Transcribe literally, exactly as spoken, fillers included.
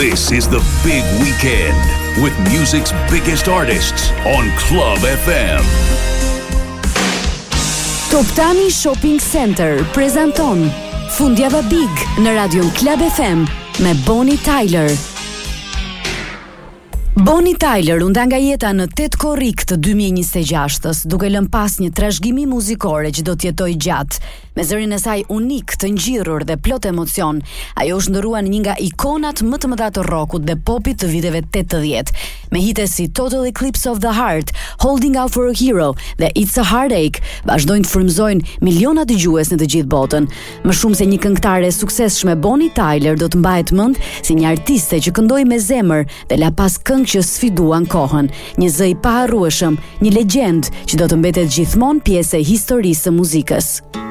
This is the big weekend with music's biggest artists on Club F M. Toptani Shopping Center prezanton Fundjava Big në radion Club F M me Bonnie Tyler. Bonnie Tyler u nda nga jeta në tetë korrik të dy mijë e njëzet e gjashtës, duke lënë pas një trashëgimi muzikore që do të jetojë gjatë. Me zërin e saj unik, të ngjirrur dhe plot emocion, ajo është ndërruar në një nga ikonat më të mëdha të rockut dhe popit të viteve tetëdhjetë, me hite si Total Eclipse of the Heart, Holding Out for a Hero dhe It's a Heartache, vazhdojnë të frymëzojnë miliona dëgjues në të gjithë botën. Më shumë se një këngëtare e suksesshme, Bonnie Tyler do të mbahet mend si një artiste që këndoi me zemër dhe la pas këngë që sfiduan kohën, një zë i paharrueshëm, një legjend që do të mbetet gjithmonë pjesë e historisë së muzikës.